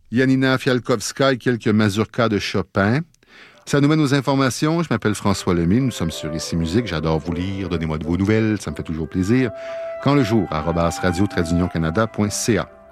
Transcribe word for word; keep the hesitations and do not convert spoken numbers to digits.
Janina Fialkowska et quelques mazurkas de Chopin. Ça nous mène aux informations. Je m'appelle François Lemay. Nous sommes sur Ici Musique. J'adore vous lire. Donnez-moi de vos nouvelles. Ça me fait toujours plaisir. Quand le jour, arobase radio-canada point c a.